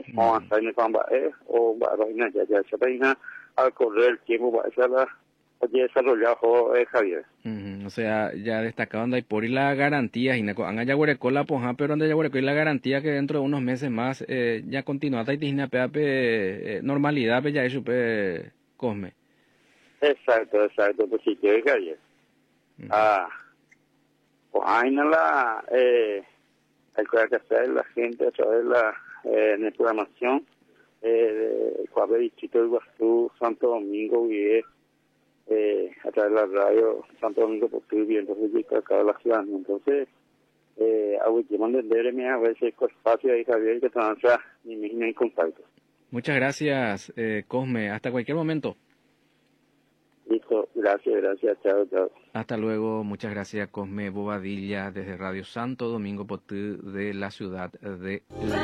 o hasta en el pamba o vaina ya se peina al correr el tiempo va a ser la oye desarrollado Javier. O sea, ya destacaban de ahí por y la garantía, y anga ya huereco la poja, pero anda ya huereco y la garantía que dentro de unos meses más ya continúa y tijina peape normalidad pe ya eso pe Cosme. Exacto, pues sí que Javier. Pues ahí no la hay que hacer la gente a través de la programación de Coabe Distrito del Guazú, Santo Domingo y a través de la radio Santo Domingo Posible, entonces yo acá de la ciudad, entonces a entender a veces con espacio ahí Javier que transa ni en contacto. Muchas gracias, Cosme, hasta cualquier momento. Listo, gracias, chao. Hasta luego, muchas gracias, Cosme Bobadilla, desde Radio Santo Domingo Potú de la ciudad de